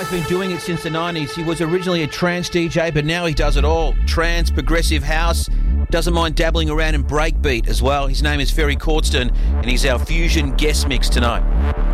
guy's been doing it since the 90s. He was originally a trance DJ, but now he does it all. Trance, progressive house, doesn't mind dabbling around in breakbeat as well. His name is Ferry Cordston, and he's our Fusion guest mix tonight.